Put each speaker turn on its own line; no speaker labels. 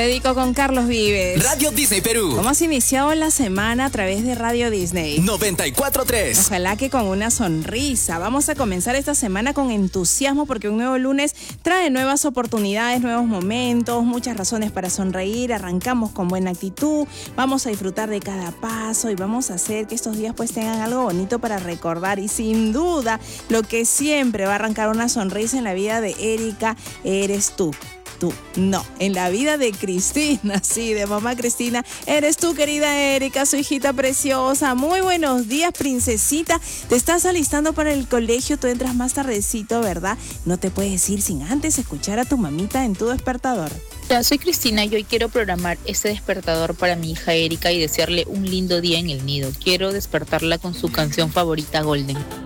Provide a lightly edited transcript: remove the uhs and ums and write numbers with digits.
Dedico con Carlos Vives.
Radio Disney Perú.
¿Cómo has iniciado la semana a través de Radio Disney?
94.3.
Ojalá que con una sonrisa. Vamos a comenzar esta semana con entusiasmo porque un nuevo lunes trae nuevas oportunidades, nuevos momentos, muchas razones para sonreír. Arrancamos con buena actitud, vamos a disfrutar de cada paso y vamos a hacer que estos días pues tengan algo bonito para recordar. Y sin duda, lo que siempre va a arrancar una sonrisa en la vida de Erika eres tú. No, en la vida de Cristina, sí, de mamá Cristina, eres tú, querida Erika, su hijita preciosa. Muy buenos días, princesita. Te estás alistando para el colegio, tú entras más tardecito, ¿verdad? No te puedes ir sin antes escuchar a tu mamita en tu despertador.
Hola, soy Cristina y hoy quiero programar este despertador para mi hija Erika y desearle un lindo día en el nido. Quiero despertarla con su canción favorita, Golden.